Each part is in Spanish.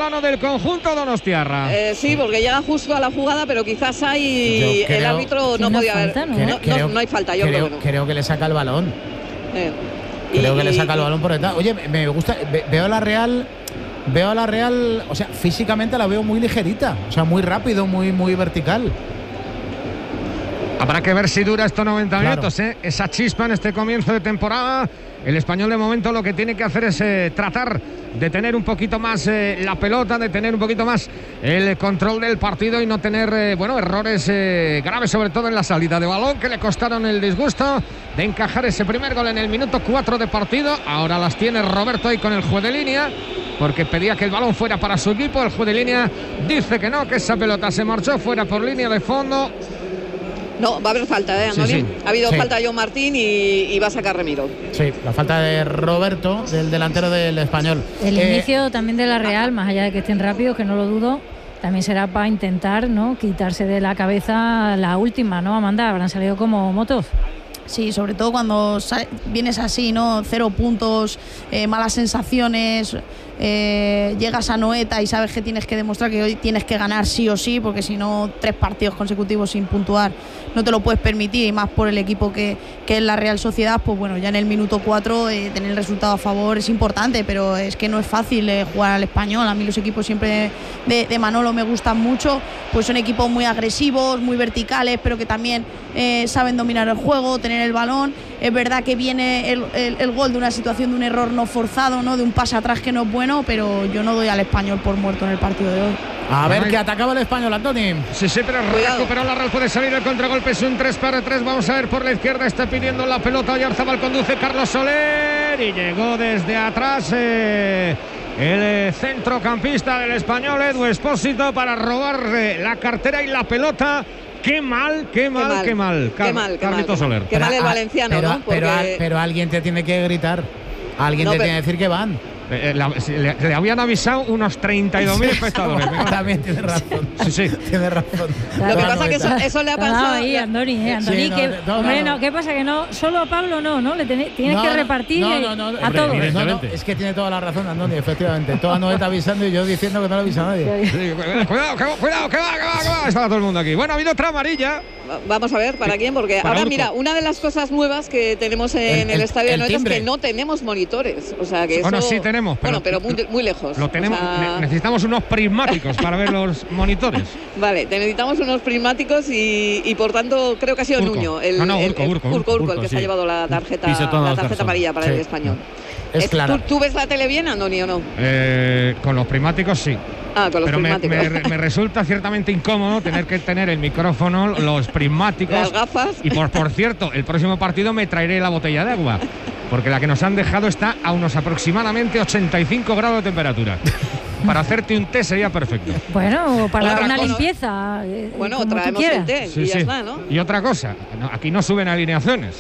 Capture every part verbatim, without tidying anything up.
ciudadano del conjunto donostiarra. Eh, sí, porque llega justo a la jugada, pero quizás hay creo, el árbitro no podía haber. Falta, ¿no? No, creo, no, no hay falta, yo creo, creo que no. Creo que le saca el balón. Eh, creo y, que le saca y, el balón por detrás. Oye, me gusta, veo a la Real, veo a la Real, o sea, físicamente la veo muy ligerita, o sea, muy rápido, muy, muy vertical. Habrá que ver si dura estos noventa claro. minutos, ¿eh? Esa chispa en este comienzo de temporada. El Español de momento lo que tiene que hacer es eh, tratar de tener un poquito más eh, la pelota, de tener un poquito más el control del partido y no tener, eh, bueno, errores eh, graves, sobre todo en la salida de balón, que le costaron el disgusto de encajar ese primer gol en el minuto cuatro de partido. Ahora las tiene Roberto ahí con el juez de línea, porque pedía que el balón fuera para su equipo. El juez de línea dice que no, que esa pelota se marchó fuera por línea de fondo. No, va a haber falta, ¿eh, Andoni? Sí, sí. Ha habido sí. falta de John Martín y, y va a sacar Remiro. Sí, la falta de Roberto, del delantero del Español. El eh, inicio también de la Real, más allá de que estén rápidos, que no lo dudo, también será para intentar, ¿no?, quitarse de la cabeza la última, ¿no, Amanda? Habrán salido como motos. Sí, sobre todo cuando vienes así, ¿no? Cero puntos, eh, malas sensaciones, eh, llegas a Noeta y sabes que tienes que demostrar que hoy tienes que ganar sí o sí, porque si no, tres partidos consecutivos sin puntuar no te lo puedes permitir, y más por el equipo que, que es la Real Sociedad. Pues bueno, ya en el minuto cuatro eh, tener el resultado a favor es importante, pero es que no es fácil eh, jugar al Español. A mí los equipos siempre de, de Manolo me gustan mucho, pues son equipos muy agresivos, muy verticales, pero que también eh, saben dominar el juego, tener el balón. Es verdad que viene el, el, el gol de una situación de un error no forzado, ¿no?, de un pase atrás que no es bueno, pero yo no doy al Español por muerto en el partido de hoy. A ver, que atacaba el Español, Antoni. Sí, sí, pero recuperó la Real, puede salir el contragolpe, es un tres para tres. Vamos a ver, por la izquierda está pidiendo la pelota Oyarzabal, conduce Carlos Soler y llegó desde atrás eh, el eh, centrocampista del Español, Edu Espósito, para robar eh, la cartera y la pelota. Qué mal, qué mal, qué mal. Qué mal, qué mal. Soler. Qué mal el valenciano, pero, ¿no? Porque... Pero, pero alguien te tiene que gritar. Alguien no, te pero... tiene que decir que van. Eh, la, le, le habían avisado unos treinta y dos mil espectadores. También tiene razón. Sí, sí. Tiene razón. Lo que pasa es que eso, eso le ha pasado ahí, Andoni, eh, Andoni, sí, no, que, no, hombre, no, no, ¿qué pasa? Que no, solo a Pablo no, ¿no? Le ten, tienes no, que repartir no, no, no, a todos. No, no, es que tiene toda la razón, Andoni, efectivamente. Toda Noeta avisando y yo diciendo que no lo avisa a nadie. Sí, cuidado, que, cuidado, que va, que va, que va. Está todo el mundo aquí. Bueno, ha habido otra amarilla. Vamos a ver, ¿para quién? Porque para ahora, Urco. Mira, una de las cosas nuevas que tenemos en el, el, el estadio de Noeta es que no tenemos monitores. O sea, que bueno, eso, sí tenemos. Pero, bueno, pero muy, muy lejos. Lo tenemos, o sea... necesitamos unos prismáticos para ver los monitores. Vale, necesitamos unos prismáticos y, y por tanto creo que ha sido Urco. Nuño, el, no, no, Urco, el, Urco, el, Urco, Urco, Urco, el que sí. se ha llevado la tarjeta, la tarjeta amarilla para sí. el Español. Es claro. ¿Tú, ¿Tú ves la tele bien, Andoni, o no? Eh, con los prismáticos sí. Ah, con los Pero prismáticos. Me, me, me resulta ciertamente incómodo tener que tener el micrófono, los prismáticos, las gafas. Y por, por cierto, el próximo partido me traeré la botella de agua, porque la que nos han dejado está a unos aproximadamente ochenta y cinco grados de temperatura. Para hacerte un té sería perfecto. Bueno, para otra una cosa, limpieza. Bueno, traemos el té sí, y ya sí. está, ¿no? Y otra cosa, no, aquí no suben alineaciones.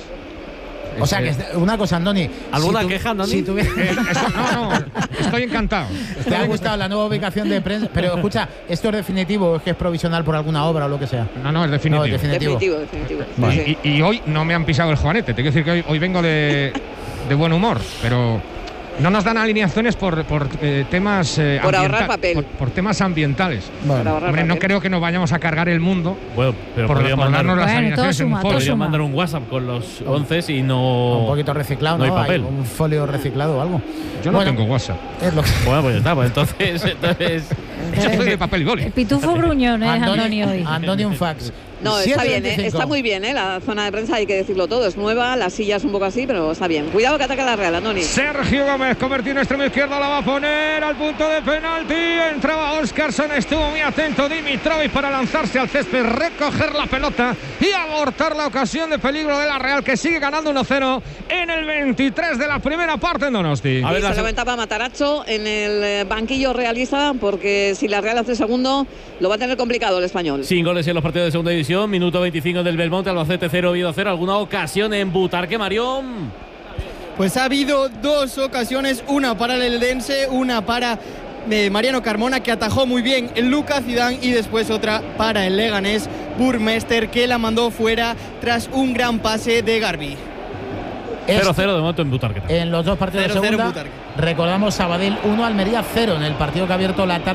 O sea, que una cosa, Andoni. ¿Alguna si tu, queja, Andoni? Si tuviera... eh, eso, no, no, estoy encantado. ¿Te ha gustado la nueva ubicación de prensa? Pero escucha, ¿esto es definitivo o es que es provisional por alguna obra o lo que sea? No, no, es definitivo. No, es definitivo. Definitivo, definitivo. Vale. Sí, y, y hoy no me han pisado el juanete. Te quiero decir que hoy, hoy vengo de, de buen humor, pero... No nos dan alineaciones por, por eh, temas eh, por ahorrar papel. Por, por temas ambientales. Bueno. Hombre, papel. no creo que nos vayamos a cargar el mundo. Bueno, pero por, por mandar, darnos las bueno, alineaciones suma, en un folio. Podrían mandar un WhatsApp con los once y no. Un poquito reciclado, ¿no? No hay papel. Hay un folio reciclado o algo. Yo no bueno, tengo WhatsApp. Es lo que... Bueno, pues ya está. Pues entonces. entonces... Yo soy de papel y boli. El pitufo gruñón, ¿eh, Andoni, Andoni hoy? Andoni un fax. No, está bien, ¿eh? Está muy bien, ¿eh? La zona de prensa, hay que decirlo todo, es nueva, la silla es un poco así, pero está bien. Cuidado que ataca la Real, Andoni. Sergio Gómez convertido en extremo izquierdo, la va a poner al punto de penalti. Entraba Óscarson, estuvo muy atento Dimitrovic para lanzarse al césped, recoger la pelota y abortar la ocasión de peligro de la Real, que sigue ganando uno cero en el veintitrés de la primera parte en Donosti. A ver, se lamentaba Matarazzo en el banquillo realista, porque si la Real hace segundo, lo va a tener complicado el Español. Sin goles en los partidos de segunda división. Minuto veinticinco del Belmonte, Albacete cero, Oviedo cero. ¿Alguna ocasión en Butarque, Marión? Pues ha habido dos ocasiones, una para el Eldense, una para eh, Mariano Carmona, que atajó muy bien el Lucas Zidane, y después otra para el Leganés, Burmester, que la mandó fuera tras un gran pase de Garbi. cero cero de momento en Butarque. En los dos partidos de segunda, recordamos Sabadell uno, Almería cero, en el partido que ha abierto la tarde.